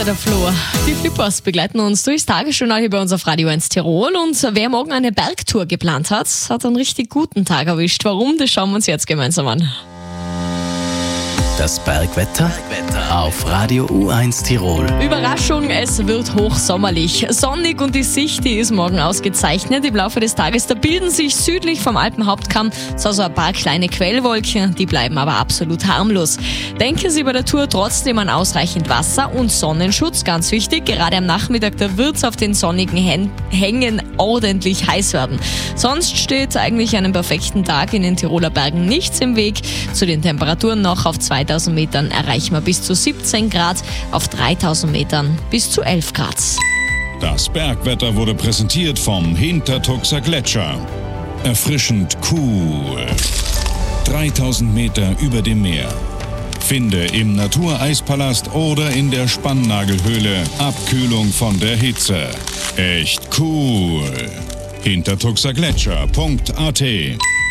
Der Flo. Die Flippers begleiten uns durchs Tagesjournal hier bei uns auf Radio 1 Tirol. Und wer morgen eine Bergtour geplant hat einen richtig guten Tag erwischt. Warum? Das schauen wir uns jetzt gemeinsam an. Das Bergwetter auf Radio U1 Tirol. Überraschung, es wird hochsommerlich. Sonnig und die Sicht, die ist morgen ausgezeichnet. Im Laufe des Tages, da bilden sich südlich vom Alpenhauptkamm so ein paar kleine Quellwolken. Die bleiben aber absolut harmlos. Denken Sie bei der Tour trotzdem an ausreichend Wasser und Sonnenschutz. Ganz wichtig, gerade am Nachmittag, da wird es auf den sonnigen Hängen ordentlich heiß werden. Sonst steht eigentlich einem perfekten Tag in den Tiroler Bergen nichts im Weg. Zu den Temperaturen noch auf 2000 Metern erreichen wir bis zu 17 Grad, auf 3000 Metern bis zu 11 Grad. Das Bergwetter wurde präsentiert vom Hintertuxer Gletscher. Erfrischend cool. 3000 Meter über dem Meer. Finde im Natureispalast oder in der Spannnagelhöhle Abkühlung von der Hitze. Echt cool. Hintertuxergletscher.at